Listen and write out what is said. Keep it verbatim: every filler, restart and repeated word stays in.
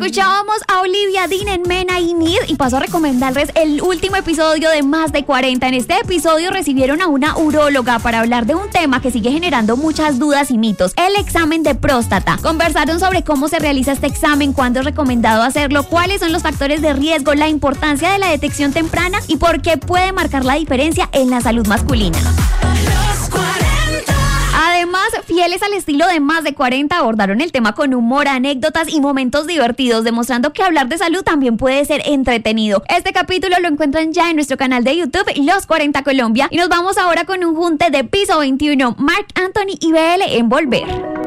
Escuchábamos a Olivia Dean en Men I Need y paso a recomendarles el último episodio de Más de cuarenta. En este episodio recibieron a una uróloga para hablar de un tema que sigue generando muchas dudas y mitos: el examen de próstata. Conversaron sobre cómo se realiza este examen, cuándo es recomendado hacerlo, cuáles son los factores de riesgo, la importancia de la detección temprana y por qué puede marcar la diferencia en la salud masculina. Además, fieles al estilo de Más de cuarenta, abordaron el tema con humor, anécdotas y momentos divertidos, demostrando que hablar de salud también puede ser entretenido. Este capítulo lo encuentran ya en nuestro canal de YouTube, Los cuarenta Colombia, y nos vamos ahora con un junte de Piso veintiuno, Marc Anthony y B L en Volver.